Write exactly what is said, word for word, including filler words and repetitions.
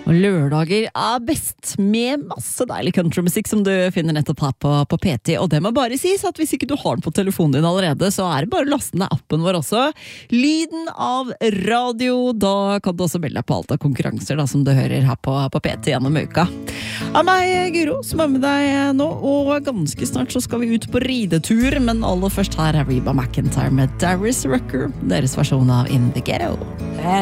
Og lørdager er best med masse deilig countrymusikk som du finner nettopp her på, på P T. Og det må bare sies at hvis ikke du har den på telefonen din allerede, så er det bare å laste ned appen vår også. Lyden av radio, da kan du også melde deg på alt av konkurranser da, som du hører her på, på P T gjennom uka. Av meg, Guro, som er med deg nå, og ganske snart så skal vi ut på ridetur, men aller først her er Reba McEntire med Darius Rucker, deres versjon av In the Ghetto.